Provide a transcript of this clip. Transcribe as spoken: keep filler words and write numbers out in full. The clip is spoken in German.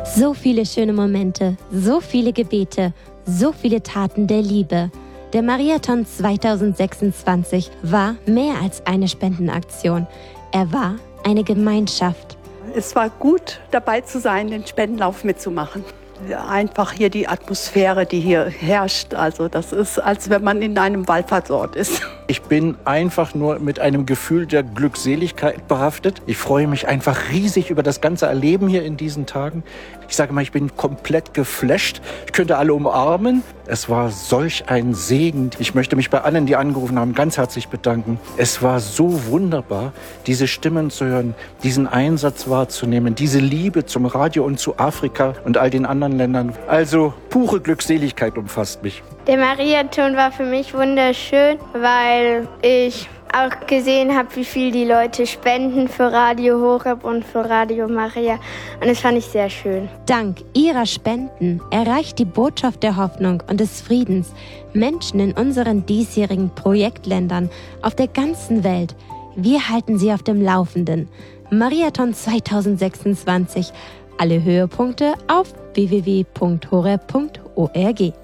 So viele schöne Momente, so viele Gebete, so viele Taten der Liebe. Der Mariathon zwanzig sechsundzwanzig war mehr als eine Spendenaktion. Er war eine Gemeinschaft. Es war gut, dabei zu sein, den Spendenlauf mitzumachen. Einfach hier die Atmosphäre, die hier herrscht. Also das ist, als wenn man in einem Wallfahrtsort ist. Ich bin einfach nur mit einem Gefühl der Glückseligkeit behaftet. Ich freue mich einfach riesig über das ganze Erleben hier in diesen Tagen. Ich sage mal, ich bin komplett geflasht. Ich könnte alle umarmen. Es war solch ein Segen. Ich möchte mich bei allen, die angerufen haben, ganz herzlich bedanken. Es war so wunderbar, diese Stimmen zu hören, diesen Einsatz wahrzunehmen, diese Liebe zum Radio und zu Afrika und all den anderen Ländern. Also pure Glückseligkeit umfasst mich. Der Mariathon war für mich wunderschön, weil ich auch gesehen habe, wie viel die Leute spenden für Radio Horeb und für Radio Maria. Und das fand ich sehr schön. Dank ihrer Spenden erreicht die Botschaft der Hoffnung und des Friedens Menschen in unseren diesjährigen Projektländern auf der ganzen Welt. Wir halten sie auf dem Laufenden. Mariathon zwanzig sechsundzwanzig. Alle Höhepunkte auf w w w punkt horeb punkt org.